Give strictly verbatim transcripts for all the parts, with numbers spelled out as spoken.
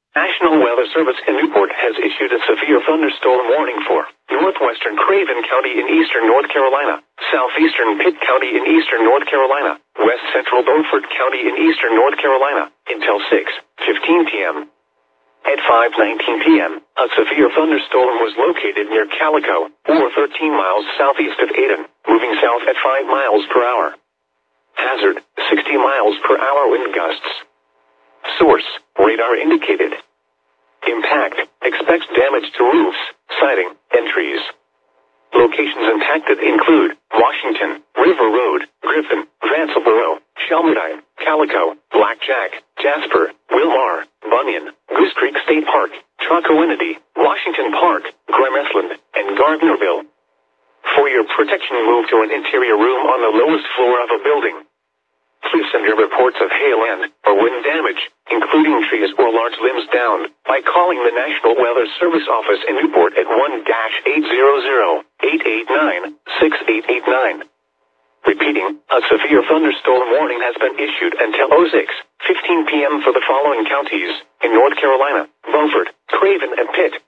National Weather Service in Newport has issued a severe thunderstorm warning for northwestern Craven County in eastern North Carolina, southeastern Pitt County in eastern North Carolina, west central Beaufort County in eastern North Carolina, until six fifteen p.m. At five nineteen p.m., a severe thunderstorm was located near Calico, or thirteen miles southeast of Ayden, moving south at five miles per hour. Hazard, sixty miles per hour wind gusts. Source, radar indicated. Impact, expects damage to roofs, siding, and trees. Locations impacted include Washington, River Road, Griffin, Vanceboro, Shelmerdine, Calico, Blackjack, Jasper, Wilmar, Bunyan, Goose Creek State Park, Chocowinity, Washington Park, Grimesland, and Gardnerville. For your protection, move to an interior room on the lowest floor of a building. Please send your reports of hail and or wind damage, including trees or large limbs downed, by calling the National Weather Service office in Newport at one eight hundred, eight eight nine, six eight eight nine. Repeating, a severe thunderstorm warning has been issued until six fifteen p.m. for the following counties in North Carolina: Beaufort, Craven, and Pitt.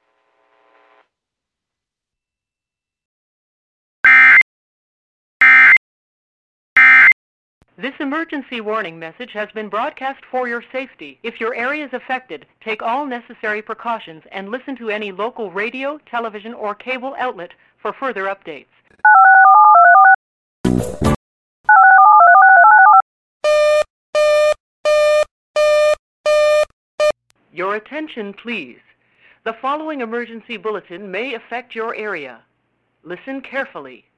This emergency warning message has been broadcast for your safety. If your area is affected, take all necessary precautions and listen to any local radio, television, or cable outlet for further updates. Your attention, please. The following emergency bulletin may affect your area. Listen carefully.